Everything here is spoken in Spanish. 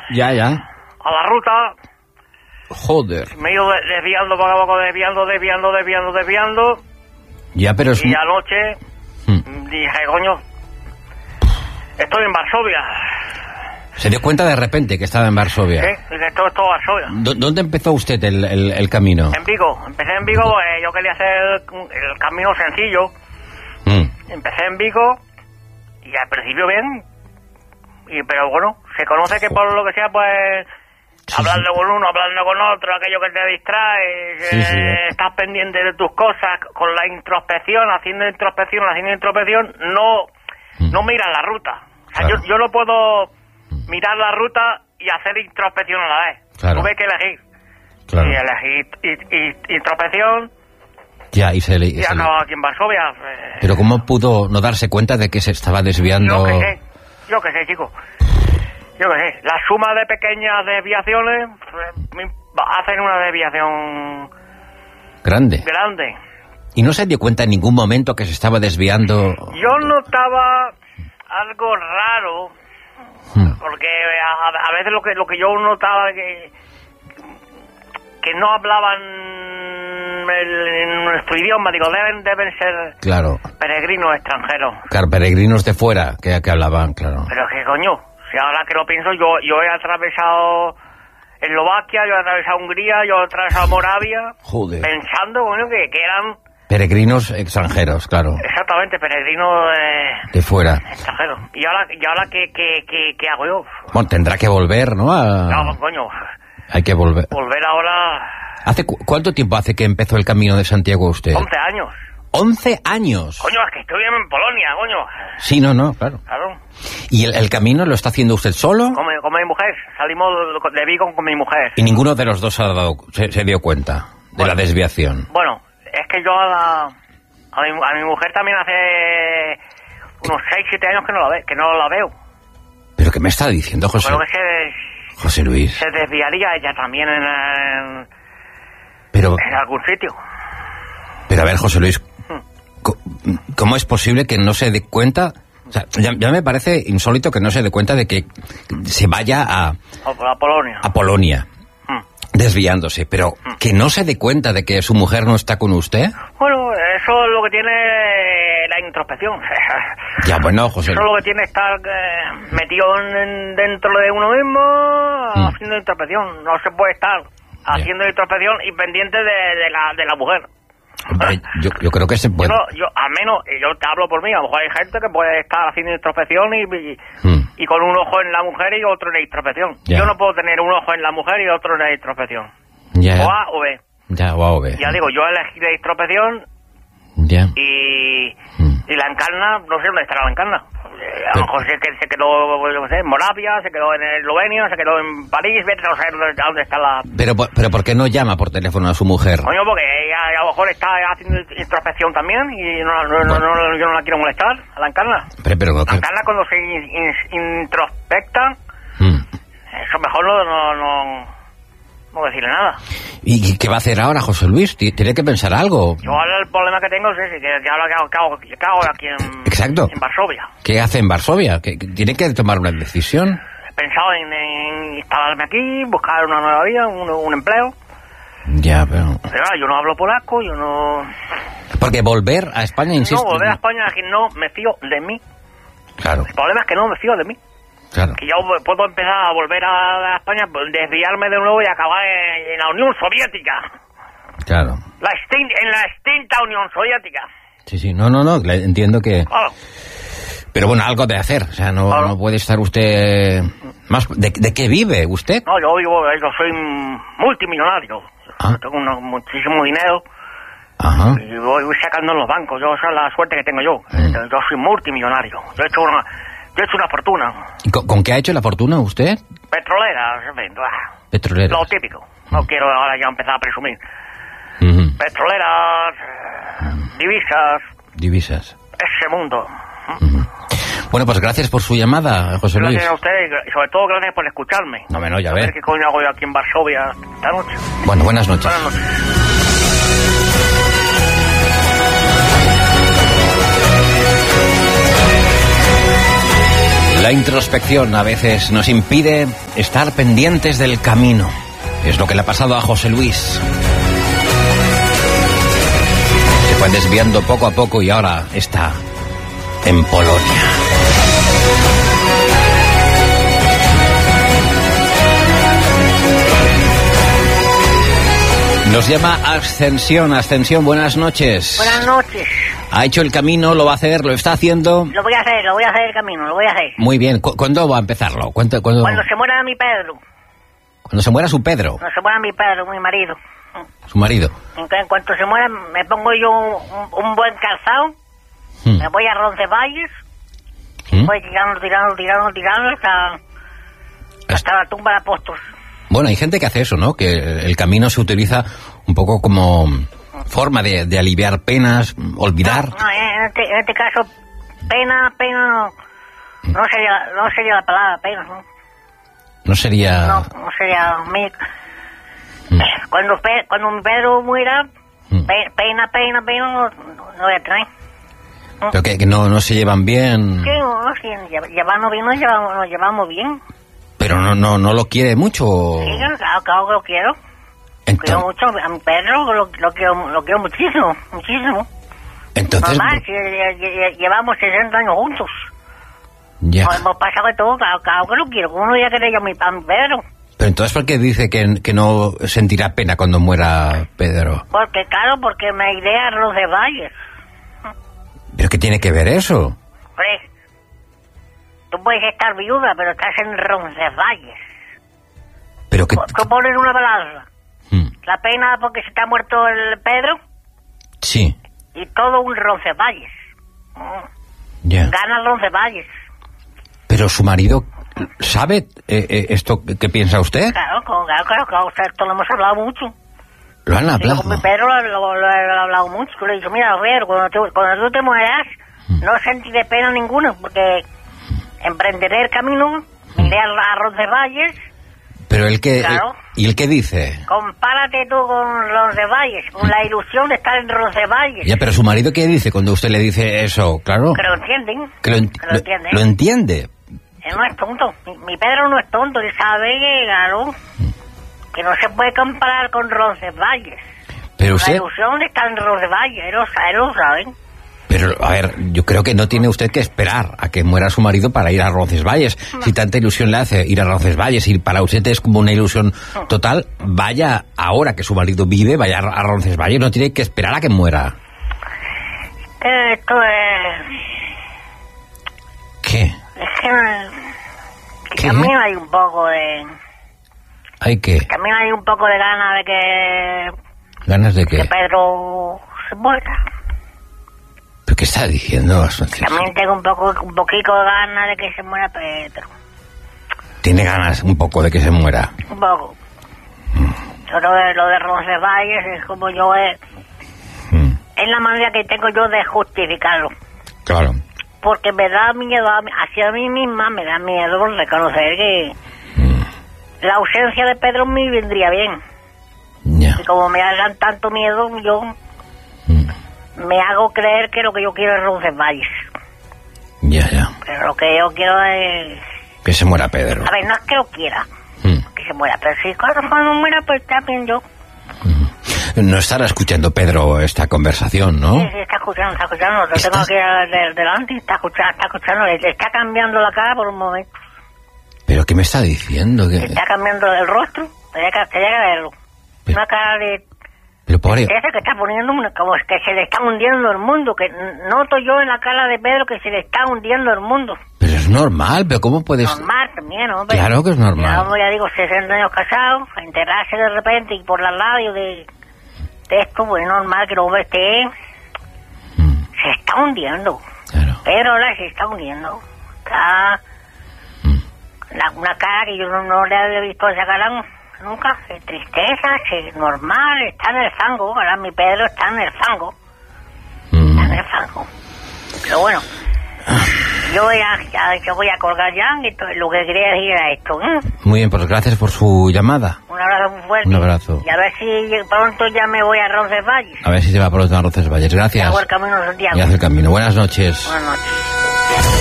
Ya. A la ruta. Joder. Me he ido desviando poco a poco, desviando. Ya, pero es... Y anoche dije, coño, estoy en Varsovia. Se dio cuenta de repente que estaba en Varsovia. Sí, esto es todo Varsovia. ¿Dónde empezó usted el camino? En Vigo. Empecé en Vigo, yo quería hacer el camino sencillo. Empecé en Vigo y al principio bien. Pero bueno, se conoce que por lo que sea, pues... hablando con uno, hablando con otro, aquello que te distrae, estás pendiente de tus cosas, con la introspección, haciendo introspección, no miras la ruta. O sea, claro. yo no puedo mirar la ruta y hacer introspección a la vez. Claro. Tuve que elegir. Claro. Y elegí introspección. Ya, y acababa aquí en Varsovia. Pero ¿cómo pudo no darse cuenta de que se estaba desviando? Yo qué sé, chico. Yo qué sé, la suma de pequeñas desviaciones hacen una desviación grande. ¿Y no se dio cuenta en ningún momento que se estaba desviando? Yo notaba algo raro, porque a veces lo que yo notaba que no hablaban en nuestro idioma, digo, deben ser peregrinos extranjeros. Claro, peregrinos de fuera que hablaban, claro. Pero qué coño. Si ahora que lo pienso, yo he atravesado Eslovaquia, yo he atravesado Hungría, yo he atravesado Moravia. Joder. Pensando, bueno, que eran... peregrinos extranjeros, claro. Exactamente, peregrinos de fuera. Extranjeros. ¿Y ahora qué hago yo? Bueno, tendrá que volver, ¿no? No, coño. Hay que volver. Volver ahora... ¿Cuánto tiempo hace que empezó el Camino de Santiago usted? 11 años. 11 años. Coño, es que estoy en Polonia, coño. Sí, claro. ¿Y el camino lo está haciendo usted solo? Con mi mujer. Salimos de Vigo con mi mujer. ¿Y ninguno de los dos se dio cuenta de la desviación? Bueno, es que yo a mi mujer también hace unos 6-7 años que no la veo. ¿Pero qué me está diciendo, José? Bueno, que José Luis. Se desviaría ella también en algún sitio. Pero a ver, José Luis, ¿cómo es posible que no se dé cuenta? O sea, ya me parece insólito que no se dé cuenta de que se vaya a Polonia, desviándose, pero que no se dé cuenta de que su mujer no está con usted. Bueno, eso es lo que tiene la introspección. Ya, bueno, José. Eso es lo que tiene estar metido dentro de uno mismo, haciendo introspección. No se puede estar haciendo introspección y pendiente de la mujer. Hombre, yo creo que se puede. Yo al menos, yo te hablo por mí, a lo mejor hay gente que puede estar haciendo introspección y con un ojo en la mujer y otro en la introspección. Yo no puedo tener un ojo en la mujer y otro en la introspección. O A o B. O A o B. Ya digo, yo elegí la introspección y la encarna, no sé dónde estará la encarna. A lo mejor se quedó, no sé, en Moravia, se quedó en Eslovenia, se quedó en París, no sé dónde está la... Pero ¿por qué no llama por teléfono a su mujer? Coño, porque ella a lo mejor está haciendo introspección también y yo no la quiero molestar, a la encarna. Pero la encarna cuando se introspecta, eso mejor no decirle nada. ¿Y qué va a hacer ahora, José Luis? ¿Tiene que pensar algo? Yo ahora el problema que tengo es ese, que ahora ¿qué hago aquí en Varsovia? ¿Qué hace en Varsovia? ¿Tiene que tomar una decisión? He pensado en instalarme aquí, buscar una nueva vida, un empleo. Ya, pero... Pero yo no hablo polaco, yo no... Porque volver a España, insisto... No, volver a España es que no me fío de mí. Claro. El problema es que no me fío de mí. Claro. Que yo puedo empezar a volver a España, desviarme de nuevo y acabar en la Unión Soviética. Claro. En la extinta Unión Soviética. Sí, no, entiendo que... Claro. Pero bueno, algo de hacer, o sea, no puede estar usted... más ¿De qué vive usted? No, yo soy multimillonario. Tengo muchísimo dinero. Ajá. Y voy sacando en los bancos, esa es la suerte que tengo yo. Yo soy multimillonario. Yo he hecho una fortuna. ¿Y con qué ha hecho la fortuna usted? Petrolera, Petrolera. Lo típico. No quiero ahora ya empezar a presumir. Petroleras, divisas. Ese mundo. Bueno, pues gracias por su llamada, José Luis. Gracias a usted y sobre todo gracias por escucharme. No, ya a ver qué coño hago yo aquí en Varsovia esta noche. Bueno, buenas noches. Buenas noches. La introspección a veces nos impide estar pendientes del camino. Es lo que le ha pasado a José Luis. Se fue desviando poco a poco y ahora está en Polonia. Nos llama Ascensión. Ascensión, buenas noches. Buenas noches. Ha hecho el camino, lo va a hacer, lo está haciendo. Lo voy a hacer el camino, lo voy a hacer. Muy bien. ¿Cuándo va a empezarlo? ¿Cuándo? Cuando se muera mi Pedro. Cuando se muera su Pedro. Cuando se muera mi Pedro, mi marido. Su marido. En cuanto se muera, me pongo yo un buen calzado. Me voy a Roncesvalles. Voy tirando hasta la tumba de Apóstoles. Bueno, hay gente que hace eso, ¿no? Que el camino se utiliza un poco como forma de aliviar penas, olvidar. No, en este caso, pena no sería la palabra pena, ¿no? No sería... No sería... Cuando mi Pedro muera, pena no voy a tener. Pero que no se llevan bien. Sí, sí, llevarnos bien, nos llevamos bien. Pero no lo quiere mucho. Sí, claro que lo quiero. Quiero mucho a mi Pedro, lo quiero muchísimo. Entonces... Normal, llevamos 60 años juntos. Ya. Hemos pasado de todo, claro que lo quiero. ¿Cómo no voy a querer yo a mi Pedro? Pero entonces, ¿por qué dice que no sentirá pena cuando muera Pedro? Porque me iré a Roncesvalles. ¿Pero qué tiene que ver eso? Hombre, tú puedes estar viuda, pero estás en Roncesvalles. Pero que... ¿Tú pones una balanza? La pena porque se te ha muerto el Pedro. Sí. Y todo un Roncesvalles. Ya. Gana Roncesvalles. Pero su marido sabe esto que piensa usted. Claro, esto lo hemos hablado mucho. Lo han hablado. Con mi Pedro lo he hablado mucho. Yo le he dicho, mira, Pedro, cuando tú te mueras, no sentiré pena ninguna, porque emprenderé el camino, iré a Roncesvalles. Pero el que... Claro. ¿Y el qué dice? Compárate tú con Roncesvalles, con la ilusión de estar en Roncesvalles. Ya, pero su marido ¿qué dice cuando usted le dice eso? Claro. Que lo entienden. Que lo entiende. ¿Lo entiende? Él no es tonto. Mi Pedro no es tonto. Él sabe que, claro, que no se puede comparar con Roncesvalles. Pero usted... La ilusión de estar en Roncesvalles, él lo sabe. Pero, a ver, yo creo que no tiene usted que esperar a que muera su marido para ir a Roncesvalles. No. Si tanta ilusión le hace ir a Roncesvalles y para usted es como una ilusión total, vaya ahora que su marido vive, vaya a Roncesvalles, no tiene que esperar a que muera. Esto es... ¿Qué? Es que también hay un poco de... ¿Hay qué? También hay un poco de ganas de que... ¿Ganas de qué? Que Pedro se muera. ¿Pero qué está diciendo, Asunción? También tengo un poquito de ganas de que se muera Pedro. ¿Tiene ganas un poco de que se muera? Un poco. Lo de Roncesvalles es como yo... Es la manera que tengo yo de justificarlo. Claro. Porque me da miedo, hacia mí misma me da miedo reconocer que la ausencia de Pedro me vendría bien. Ya. Y como me hagan tanto miedo, yo me hago creer que lo que yo quiero es Roncesvalles. Ya. Pero lo que yo quiero es... Que se muera Pedro. A ver, no es que lo quiera, que se muera, pero si cuando muera, pues también yo. No estará escuchando Pedro esta conversación, ¿no? Sí, está escuchando. Lo tengo aquí delante, está escuchando. Le está cambiando la cara por un momento. ¿Pero qué me está diciendo? Le está cambiando el rostro. Tenía que verlo. Una cara de... Pero pobre... Esa que está poniendo como es que se le está hundiendo el mundo. Que noto yo en la cara de Pedro que se le está hundiendo el mundo. Pero es normal, pero ¿cómo puedes...? Normal también, hombre. Claro que es normal. Ya digo, 60 años casados, a enterarse de repente y por la radio de esto, pues es normal que el hombre esté... Se está hundiendo. Claro. Pero ahora se está hundiendo. Está... una cara que yo no le había visto esa cara nunca. Es tristeza, es normal, está en el fango. Ahora mi Pedro está en el fango. Está en el fango. Pero bueno... Yo voy a colgar ya, lo que quería decir era esto. Muy bien, pues gracias por su llamada. Un abrazo muy fuerte. Un abrazo. Y a ver si pronto ya me voy a Roncesvalles. A ver si se va pronto a Roncesvalles. Gracias. Hago el camino de Santiago. Y hace el camino. Buenas noches. Buenas noches.